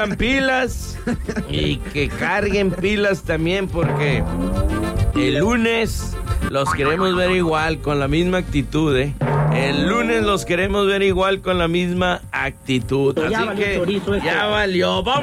pilas y que carguen pilas también, porque el lunes los queremos ver igual, con la misma actitud, ¿eh? El lunes los queremos ver igual, con la misma actitud. Así que ya valió. ¡Vamos!